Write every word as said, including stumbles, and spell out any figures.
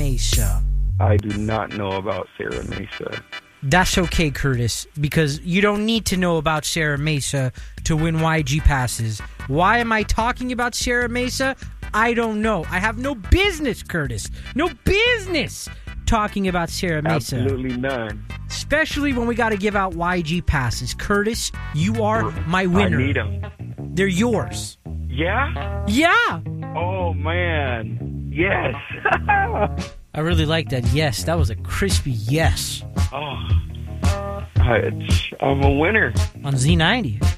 Mesa. I do not know about Sierra Mesa. That's okay, Curtis, because you don't need to know about Sierra Mesa to win Y G passes. Why am I talking about Sierra Mesa? I don't know. I have no business, Curtis. No business talking about Sierra Mesa. Absolutely none. Especially when we got to give out Y G passes. Curtis, you are my winner. I need them. They're yours. Yeah? Yeah. Oh, man. Yes. I really like that. Yes, that was a crispy yes. Oh, I, I'm a winner. On Z ninety.